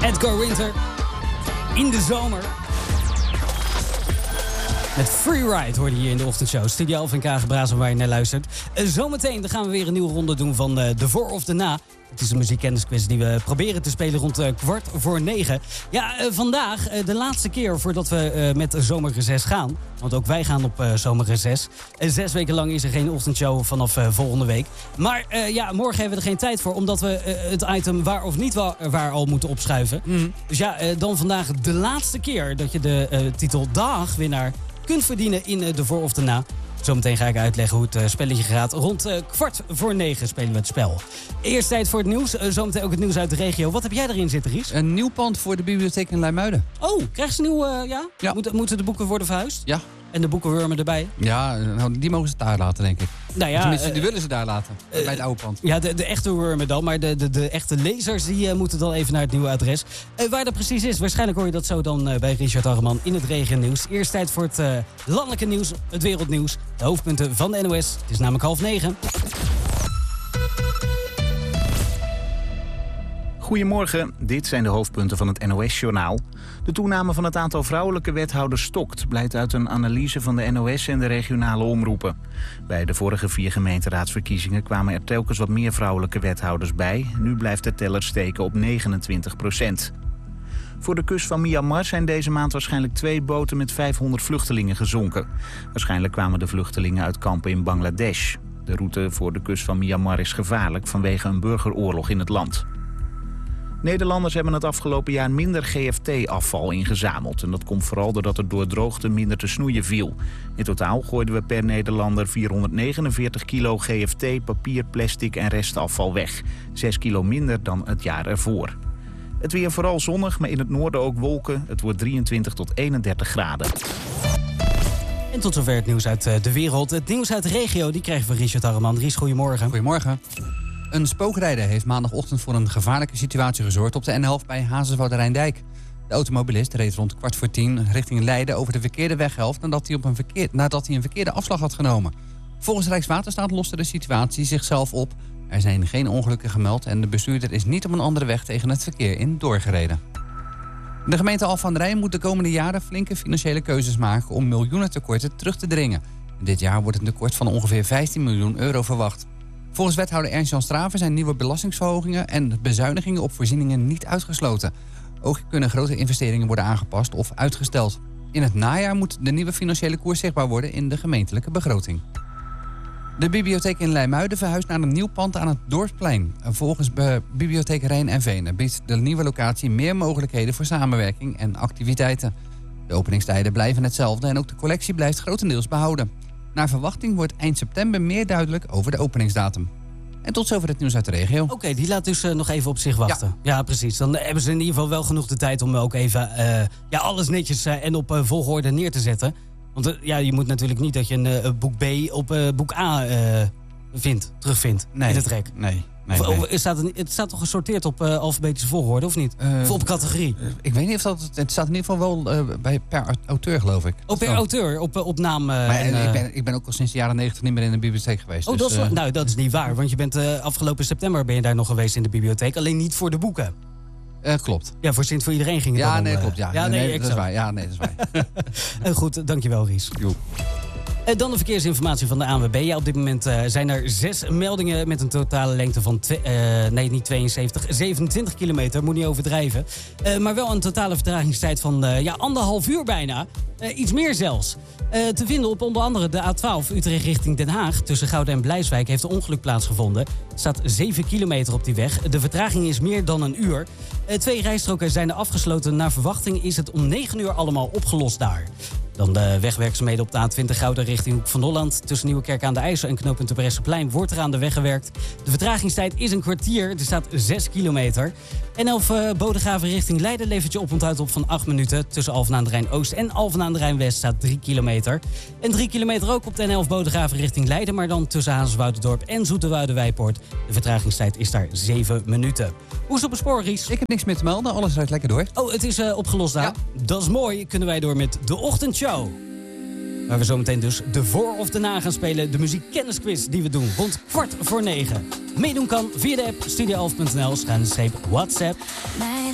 Edgar Winter. In de zomer. Met Freeride hoorde je hier in de ochtendshow. Studio Alphen Kagenbrazen waar je naar luistert. Zometeen dan gaan we weer een nieuwe ronde doen van de voor of de na. Het is een muziekkennisquiz die we proberen te spelen rond 8:45. Ja, vandaag de laatste keer voordat we met zomerreces gaan. Want ook wij gaan op zomerreces. 6 weken lang is er geen ochtendshow vanaf volgende week. Maar morgen hebben we er geen tijd voor. Omdat we het item waar of niet waar al moeten opschuiven. Dus ja, dan vandaag de laatste keer dat je de titel dagwinnaar kunt verdienen in de voor of de na. Zometeen ga ik uitleggen hoe het spelletje gaat. Rond 8:45 spelen we het spel. Eerst tijd voor het nieuws. Zometeen ook het nieuws uit de regio. Wat heb jij erin zitten, Ries? Een nieuw pand voor de bibliotheek in Leimuiden. Oh, krijgen ze nieuw... Ja? Moeten de boeken worden verhuisd? Ja. En de boekenwurmen erbij? Ja, nou, die mogen ze daar laten, denk ik. Nou ja, tenminste, die willen ze daar laten. Bij het oude pand. Ja, de echte wurmen dan. Maar de echte lezers die moeten dan even naar het nieuwe adres. Waar dat precies is, waarschijnlijk hoor je dat zo dan bij Richard Harreman in het regionieuws. Eerst tijd voor het landelijke nieuws, het wereldnieuws. De hoofdpunten van de NOS. Het is namelijk 8:30. Goedemorgen, dit zijn de hoofdpunten van het NOS-journaal. De toename van het aantal vrouwelijke wethouders stokt, blijkt uit een analyse van de NOS en de regionale omroepen. Bij de vorige 4 gemeenteraadsverkiezingen kwamen er telkens wat meer vrouwelijke wethouders bij. Nu blijft de teller steken op 29%. Voor de kust van Myanmar zijn deze maand waarschijnlijk 2 boten met 500 vluchtelingen gezonken. Waarschijnlijk kwamen de vluchtelingen uit kampen in Bangladesh. De route voor de kust van Myanmar is gevaarlijk vanwege een burgeroorlog in het land. Nederlanders hebben het afgelopen jaar minder GFT-afval ingezameld. En dat komt vooral doordat er door droogte minder te snoeien viel. In totaal gooiden we per Nederlander 449 kilo GFT, papier, plastic en restafval weg. 6 kilo minder dan het jaar ervoor. Het weer vooral zonnig, maar in het noorden ook wolken. Het wordt 23 tot 31 graden. En tot zover het nieuws uit de wereld. Het nieuws uit de regio, die krijgen we van Richard Harreman. Ries, goedemorgen. Goedemorgen. Een spookrijder heeft maandagochtend voor een gevaarlijke situatie gezorgd op de N11 bij Hazeswoude-Rijndijk. De automobilist reed rond 9:15 richting Leiden over de verkeerde weghelft nadat hij een verkeerde afslag had genomen. Volgens Rijkswaterstaat loste de situatie zichzelf op. Er zijn geen ongelukken gemeld en de bestuurder is niet op een andere weg tegen het verkeer in doorgereden. De gemeente Alphen aan den Rijn moet de komende jaren flinke financiële keuzes maken om miljoenentekorten terug te dringen. Dit jaar wordt een tekort van ongeveer 15 miljoen euro verwacht. Volgens wethouder Ernst-Jan Straven zijn nieuwe belastingsverhogingen en bezuinigingen op voorzieningen niet uitgesloten. Ook kunnen grote investeringen worden aangepast of uitgesteld. In het najaar moet de nieuwe financiële koers zichtbaar worden in de gemeentelijke begroting. De bibliotheek in Leimuiden verhuist naar een nieuw pand aan het Dorpsplein. Volgens Bibliotheek Rijn en Venen biedt de nieuwe locatie meer mogelijkheden voor samenwerking en activiteiten. De openingstijden blijven hetzelfde en ook de collectie blijft grotendeels behouden. Naar verwachting wordt eind september meer duidelijk over de openingsdatum. En tot zover het nieuws uit de regio. Oké, die laat dus nog even op zich wachten. Ja, precies. Dan hebben ze in ieder geval wel genoeg de tijd om ook even alles netjes en op volgorde neer te zetten. Want je moet natuurlijk niet dat je een boek B op boek A terugvindt in de trek. Nee. Het staat toch gesorteerd op alfabetische volgorde, of niet? Of op categorie? Ik weet niet of het staat in ieder geval wel per auteur, geloof ik. Per auteur, op naam. Ik ben ook al sinds de jaren 90 niet meer in de bibliotheek geweest. Oh, dus, dat is niet waar. Want je bent afgelopen september ben je daar nog geweest in de bibliotheek. Alleen niet voor de boeken. Klopt. Ja, voor Sint voor iedereen ging het dan om. Ja, nee, klopt. Ja. Dat is waar. Ja, nee, dat is waar. Goed, dankjewel, Ries. Jo. Dan de verkeersinformatie van de ANWB. Ja, op dit moment zijn er 6 meldingen met een totale lengte van 27 kilometer. Moet niet overdrijven. Maar wel een totale vertragingstijd van 1,5 uur bijna. Iets meer zelfs. Te vinden op onder andere de A12 Utrecht richting Den Haag. Tussen Gouda en Blijswijk heeft een ongeluk plaatsgevonden. Er staat 7 kilometer op die weg. De vertraging is meer dan een uur. 2 rijstroken zijn er afgesloten. Naar verwachting is het om 9 uur allemaal opgelost daar. Dan de wegwerkzaamheden op de A20 Gouda richting Hoek van Holland. Tussen Nieuwekerk aan de IJssel en knooppunt de Bresseplein wordt er aan de weg gewerkt. De vertragingstijd is een kwartier. Er staat 6 kilometer. N11 Bodegraven richting Leiden levert je oponthoud op van 8 minuten. Tussen Alphen aan den Rijn Oost en Alphen aan den Rijn West staat 3 kilometer. En 3 kilometer ook op de N11 Bodegraven richting Leiden. Maar dan tussen Hazeswouderdorp en Zoeterwoude-Wijpoort. De vertragingstijd is daar 7 minuten. Hoe is het op het spoor, Ries? Ik heb niks meer te melden. Alles rijdt lekker door. Oh, het is opgelost daar. Ja. Dat is mooi. Kunnen wij door met de ochtendshow. Waar we zometeen dus de voor of de na gaan spelen. De muziekkennisquiz die we doen rond 8:45. Meedoen kan via de app studioalf.nl/WhatsApp.